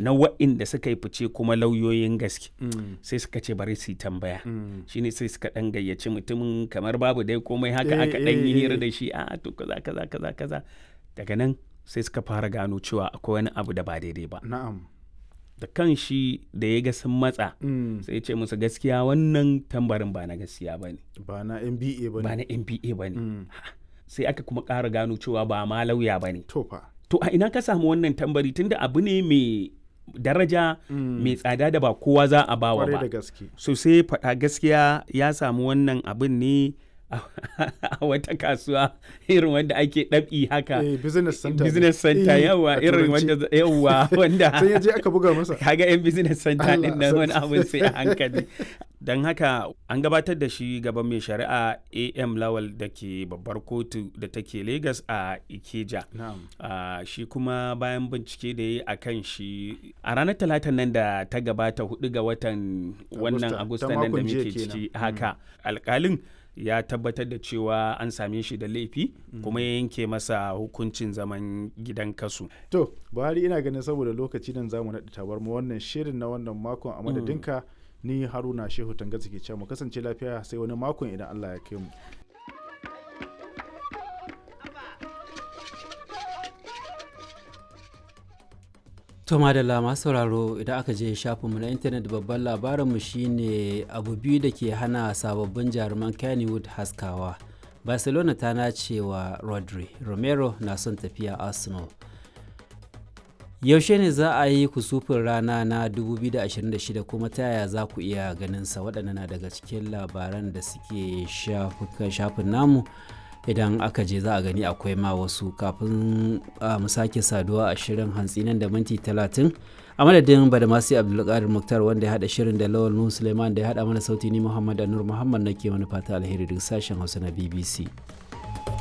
na wa'inda suka yi fice kuma lauyoyin gaske sai suka ce bari su yi tambaya shine sai suka ɗan gayyaci mutumin kamar babu dai komai haka aka ɗan yi hira da shi to kaza daga nan sai suka fara gano cewa akwai wani abu da ba daidai ba. Na'am. Da kan shi da ya ga sun matsa sai ya ce musu gaskiya wannan tambarin ba na gaskiya ba ne. Ba na MBA ba ne. Ba na MBA ba ne. Sai aka kuma ƙara gano cewa ba ma lauya ba ne. To a ina ka samu wannan tambari tunda abu ne mai daraja mai tsada da ba kowa za a bawa ba. Kwarai da gaske. So sai faɗa gaskiya ya samu wannan abin ne a wata kasuwa irin wanda ake ɗabi haka business center yawa irin wanda sai ya je aka buga masa kaga yan business center din nan wani abin sai a hankali. Don haka an gabatar da shi gaban mai shari'a AM Lawal da ke babbar kotu da take Lagos a Ikeja. Shi kuma bayan bincike da ya yi a kan shi a ranar talatan nan da ta gabata 4 ga watan wannan Agusta nan da muke ciki haka alkalin ya tabbatar da cewa an same shi da laifi kuma ya yanke masa hukuncin zaman gidan kasu. To Buhari ina ganin saboda lokaci nan zamu naɗi tabar mu wannan shirin na wannan makon a madadinka ni Haruna Shehu Tangaza ke cewa mu kasance lafiya sai wani makon idan Allah ya kai mu. To madalla masu sauraro idan aka je shafinmu na intanet babban labarinmu shine abu biyu da ke hana sababbin jaruman Kennywood haskawa. Barcelona ta nace wa Rodri, Romero na son tafiya Arsenal. Yaushe ne za a yi kusufin rana na 2026 kuma ta yaya za ku iya ganinsa? Waɗannan na daga cikin labaran da suke shafin namu. Idan aka je za a gani akwai ma wasu kafin mu sake saduwa a shirin hantsi nan da minti 30 a madadin Badamasi Abdulkadir Muktar wanda ya hada shirin da Lawal Nuhu Suleiman da ya hada mana sauti ni Muhammad Anur Muhammad nake mana fata alheri daga sashen Hausa na BBC.